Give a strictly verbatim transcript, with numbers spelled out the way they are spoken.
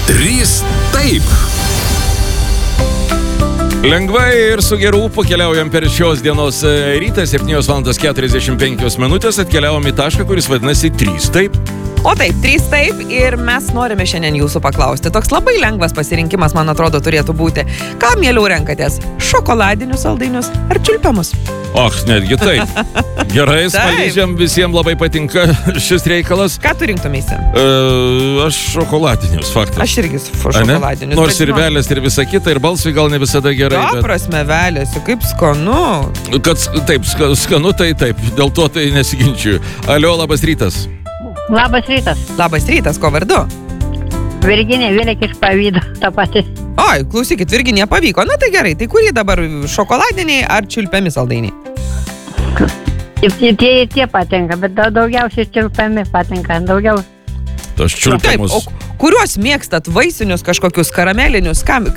Trys taip. Lengvai ir su geru ūpu keliaujam per šios dienos rytą, septynios valandos keturiasdešimt penkios minutės, atkeliavom į tašką, kuris vadinasi trys taip. O taip, trys taip ir mes norime šiandien jūsų paklausti. Toks labai lengvas pasirinkimas, man atrodo, turėtų būti. Ką mieliau renkatės? Šokoladinius saldainius ar čiulpiamus? Och, netgi taip. Gerai, smaližiam visiems labai patinka šis reikalas. Ką tu rinktumėsi? Uh, aš šokoladinius, faktas. Aš irgi šokoladinius. Nors ir velės ir visa kita, ir balsai gal ne visada gerai. Ta bet... prasme velėsi, kaip skanu. Kad taip, skanu tai taip, dėl to tai nesiginčiu. Alio, labas rytas. Labas rytas. Labas rytas, ko vardu? Virginija, Vėlek iš Pavydo, ta pati. Oi, klausykit, Virginija pavyko. Na tai gerai, tai kurie dabar šokoladiniai ar čiulpiami saldainiai? Tie, tie, tie patinka, bet daugiausiai čiulpiami patinka, daugiau. Tos čiulpiamus. Taip, o kuriuos mėgstat vaisinius kažkokius karamelinius, kam...